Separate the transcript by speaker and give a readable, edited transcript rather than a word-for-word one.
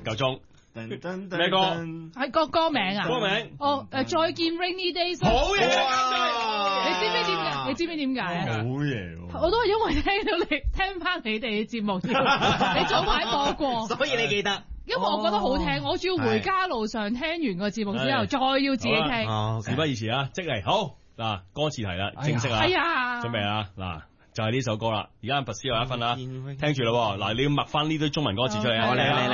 Speaker 1: 夠鐘。
Speaker 2: 咩
Speaker 1: 咩歌？
Speaker 3: 係歌名啊？
Speaker 1: 歌名
Speaker 3: 再見 Rainy Days。
Speaker 1: 好嘢
Speaker 2: 哇！
Speaker 3: 你知唔知點解？你知唔知點解啊？
Speaker 2: 好嘢喎！
Speaker 3: 我都係因為聽翻你哋嘅節目先，你早排播過，
Speaker 4: 所以你記得。
Speaker 3: 因為我覺得好聽，我主要回家路上聽完個節目之後，再要自己聽。
Speaker 1: 事不宜遲啊，即嚟好嗱，歌詞題啦，正式啊，準備啊，嗱就係呢首歌啦，而家拔斯有1分啦，聽住啦，嗱你要默翻呢堆中文歌詞出嚟啊，嚟嚟嚟。